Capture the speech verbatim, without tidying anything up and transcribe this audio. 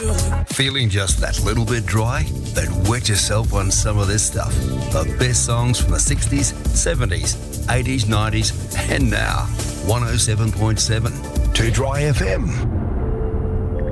Feeling just that little bit dry? Then wet yourself on some of this stuff. The best songs from the sixties, seventies, eighties, nineties, and now. one oh seven point seven. To Dry F M.